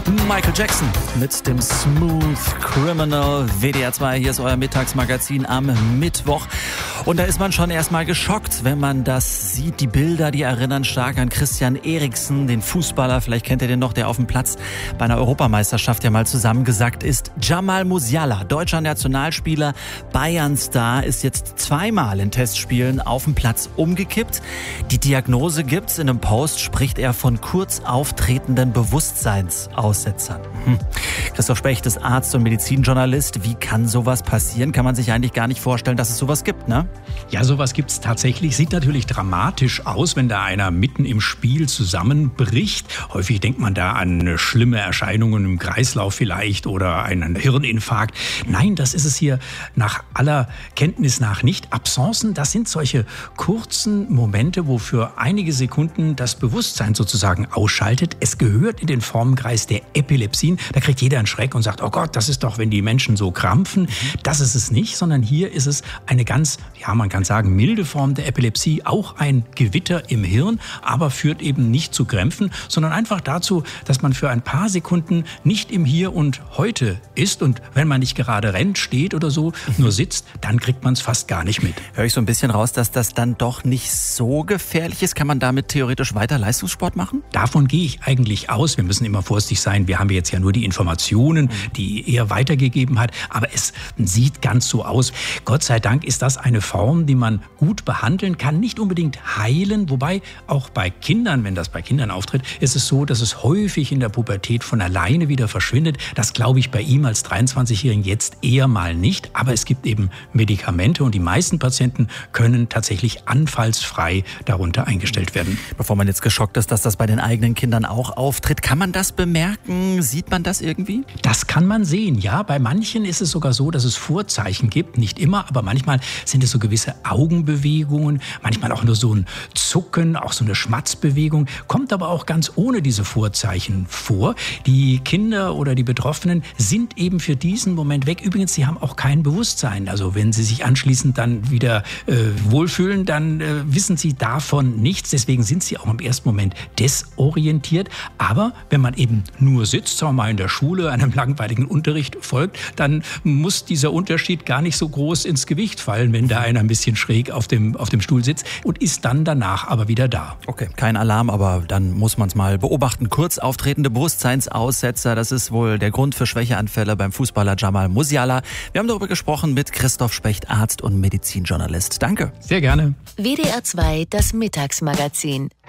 Michael Jackson mit dem Smooth Criminal. WDR 2, hier ist euer Mittagsmagazin am Mittwoch. Und da ist man schon erstmal geschockt, wenn man das sieht. Die Bilder, die erinnern stark an Christian Eriksen, den Fußballer. Vielleicht kennt ihr den noch, der auf dem Platz bei einer Europameisterschaft ja mal zusammengesackt ist. Jamal Musiala, deutscher Nationalspieler, Bayern-Star, ist jetzt zweimal in Testspielen auf dem Platz umgekippt. Die Diagnose gibt's. In einem Post spricht er von kurz auftretenden Bewusstseinsaussetzern. Christoph Specht ist Arzt und Medizinjournalist. Wie kann sowas passieren? Kann man sich eigentlich gar nicht vorstellen, dass es sowas gibt, ne? Ja, sowas gibt's tatsächlich. Sieht natürlich dramatisch aus, wenn da einer mitten im Spiel zusammenbricht. Häufig denkt man da an schlimme Erscheinungen im Kreislauf vielleicht oder einen Hirninfarkt. Nein, das ist es hier nach aller Kenntnis nach nicht. Absencen, das sind solche kurzen Momente, wo für einige Sekunden das Bewusstsein sozusagen ausschaltet. Es gehört in den Formenkreis der Epilepsien. Da kriegt jeder einen Schreck und sagt, oh Gott, das ist doch, wenn die Menschen so krampfen. Das ist es nicht, sondern hier ist es eine ganz, ja, man kann sagen, milde Form der Epilepsie, auch ein Gewitter im Hirn, aber führt eben nicht zu Krämpfen, sondern einfach dazu, dass man für ein paar Sekunden nicht im Hier und Heute ist und wenn man nicht gerade rennt, steht oder so, nur sitzt, dann kriegt man es fast gar nicht mit. Höre ich so ein bisschen raus, dass das dann doch nicht so gefährlich ist? Kann man damit theoretisch weiter Leistungssport machen? Davon gehe ich eigentlich aus. Wir müssen immer vorsichtig sein. Wir haben jetzt ja nur die Informationen, die er weitergegeben hat, aber es sieht ganz so aus. Gott sei Dank ist das eine Form, die man gut behandeln kann, nicht unbedingt heilen, wobei auch bei Kindern, wenn das bei Kindern auftritt, ist es so, dass es häufig in der Pubertät von alleine wieder verschwindet. Das glaube ich bei ihm als 23-Jährigen jetzt eher mal nicht, aber es gibt eben Medikamente und die meisten Patienten können tatsächlich anfallsfrei darunter eingestellt werden. Bevor man jetzt geschockt ist, dass das bei den eigenen Kindern auch auftritt, kann man das bemerken? Sieht man das irgendwie? Das kann man sehen, ja. Bei manchen ist es sogar so, dass es Vorzeichen gibt, nicht immer, aber manchmal sind es so gewisse Augenbewegungen, manchmal auch nur so ein Zucken, auch so eine Schmatzbewegung, kommt aber auch ganz ohne diese Vorzeichen vor. Die Kinder oder die Betroffenen sind eben für diesen Moment weg. Übrigens, sie haben auch kein Bewusstsein. Also wenn sie sich anschließend dann wieder wohlfühlen, dann wissen sie davon nichts. Deswegen sind sie auch im ersten Moment desorientiert. Aber wenn man eben nur sitzt, sagen wir mal in der Schule, einem langweiligen Unterricht folgt, dann muss dieser Unterschied gar nicht so groß ins Gewicht fallen, wenn da einer ein bisschen schräg auf dem Stuhl sitzt und ist dann danach aber wieder da. Okay, kein Alarm, aber dann muss man es mal beobachten. Kurz auftretende Bewusstseinsaussetzer, das ist wohl der Grund für Schwächeanfälle beim Fußballer Jamal Musiala. Wir haben darüber gesprochen mit Christoph Specht, Arzt und Medizinjournalist. Danke. Sehr gerne. WDR 2, das Mittagsmagazin.